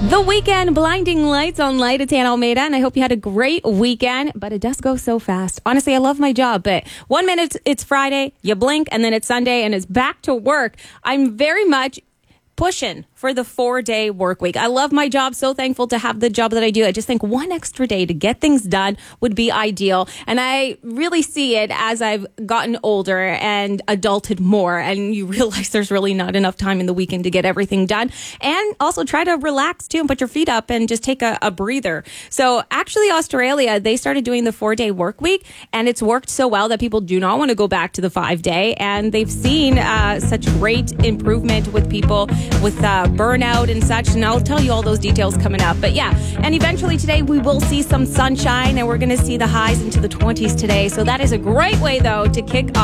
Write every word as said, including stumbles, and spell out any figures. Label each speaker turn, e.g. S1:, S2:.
S1: The Weekend, Blinding Lights on Light. It's Hannah Almeida, and I hope you had a great weekend, but it does go so fast. Honestly, I love my job, but one minute it's Friday, you blink, and then it's Sunday, and it's back to work. I'm very much pushing for the four-day work week. I love my job. So thankful to have the job that I do. I just think one extra day to get things done would be ideal. And I really see it as I've gotten older and adulted more. And you realize there's really not enough time in the weekend to get everything done. And also try to relax too and put your feet up and just take a, a breather. So actually Australia, they started doing the four-day work week, and it's worked so well that people do not want to go back to the five-day. And they've seen uh, such great improvement with people with uh, burnout and such, and I'll tell you all those details coming up. But yeah, and eventually today we will see some sunshine, and we're going to see the highs into the twenties today. So that is a great way, though, to kick off